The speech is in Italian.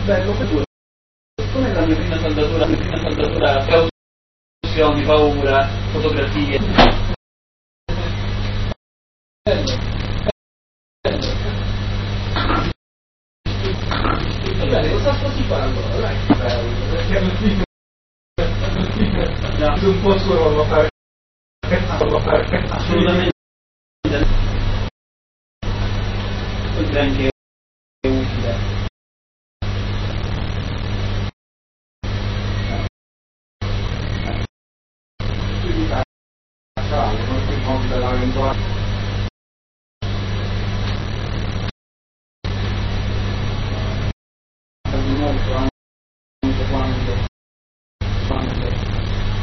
bello per due. Come la mia prima saldatura, cauzioni, paura, fotografie. Bene, cosa sto parlando? Dai, perché alla fine un po' solo lo fare assolutamente anche utile. Non si può dell'eventuale